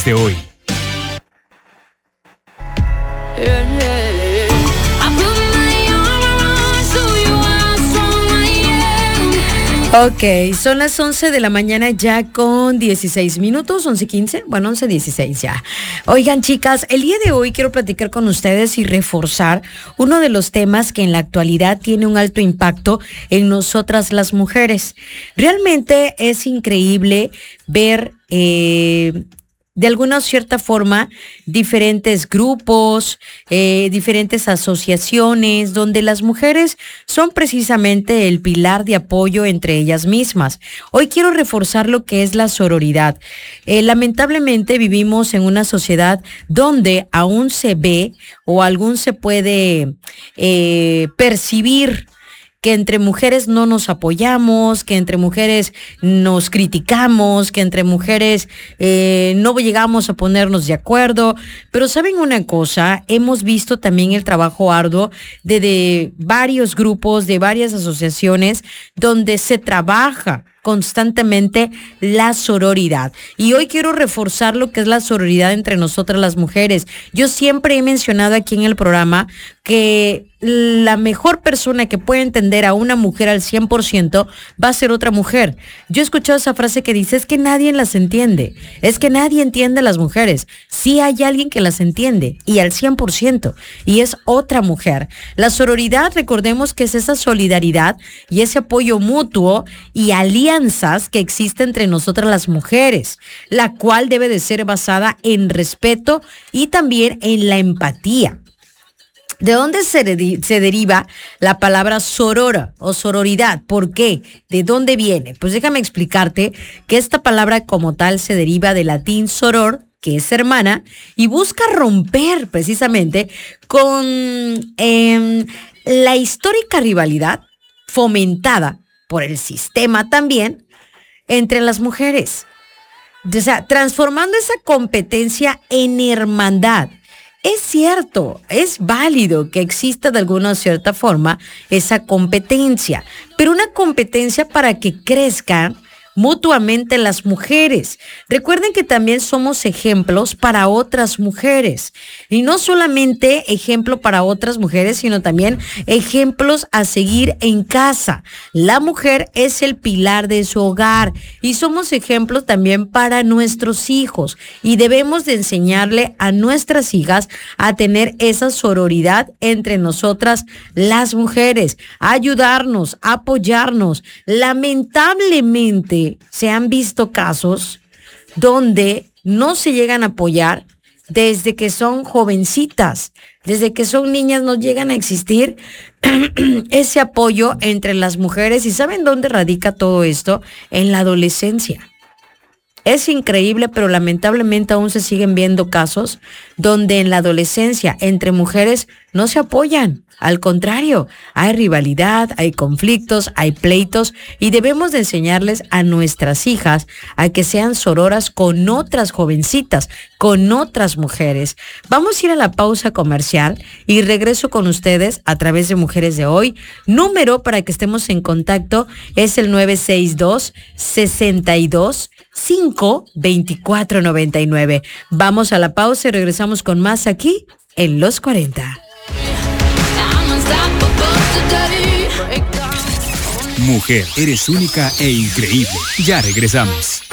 de hoy. Ok, son las 11 de la mañana ya con 16 minutos, 11:15, bueno, 11:16 ya. Oigan, chicas, el día de hoy quiero platicar con ustedes y reforzar uno de los temas que en la actualidad tiene un alto impacto en nosotras las mujeres. Realmente es increíble ver de alguna cierta forma diferentes grupos, diferentes asociaciones donde las mujeres son precisamente el pilar de apoyo entre ellas mismas. Hoy quiero reforzar lo que es la sororidad. Lamentablemente vivimos en una sociedad donde aún se ve o aún se puede percibir que entre mujeres no nos apoyamos, que entre mujeres nos criticamos, que entre mujeres no llegamos a ponernos de acuerdo. Pero ¿saben una cosa? Hemos visto también el trabajo arduo de varios grupos, de varias asociaciones, donde se trabaja constantemente la sororidad. Y hoy quiero reforzar lo que es la sororidad entre nosotras las mujeres. Yo siempre he mencionado aquí en el programa que la mejor persona que puede entender a una mujer al 100% va a ser otra mujer. Yo he escuchado esa frase que dice, es que nadie las entiende, es que nadie entiende a las mujeres. Sí hay alguien que las entiende y al 100%, y es otra mujer. La sororidad, recordemos que es esa solidaridad y ese apoyo mutuo y alianzas que existe entre nosotras las mujeres, la cual debe de ser basada en respeto y también en la empatía. ¿De dónde se deriva la palabra sorora o sororidad? ¿Por qué? ¿De dónde viene? Pues déjame explicarte que esta palabra como tal se deriva del latín soror, que es hermana, y busca romper precisamente con la histórica rivalidad fomentada por el sistema también entre las mujeres. O sea, transformando esa competencia en hermandad. Es cierto, es válido que exista de alguna cierta forma esa competencia, pero una competencia para que crezcan mutuamente las mujeres. Recuerden que también somos ejemplos para otras mujeres. Y no solamente ejemplo para otras mujeres, sino también ejemplos a seguir en casa. La mujer es el pilar de su hogar y somos ejemplos también para nuestros hijos. Y debemos de enseñarle a nuestras hijas a tener esa sororidad entre nosotras las mujeres, a ayudarnos, a apoyarnos. Lamentablemente, se han visto casos donde no se llegan a apoyar desde que son jovencitas, desde que son niñas no llegan a existir ese apoyo entre las mujeres. ¿Y saben dónde radica todo esto? En la adolescencia. Es increíble, pero lamentablemente aún se siguen viendo casos donde en la adolescencia entre mujeres no se apoyan. Al contrario, hay rivalidad, hay conflictos, hay pleitos y debemos de enseñarles a nuestras hijas a que sean sororas con otras jovencitas, con otras mujeres. Vamos a ir a la pausa comercial y regreso con ustedes a través de Mujeres de Hoy. Número para que estemos en contacto es el 962-62-5-2499. Vamos a la pausa y regresamos con más aquí en Los 40. Mujer, eres única e increíble. Ya regresamos.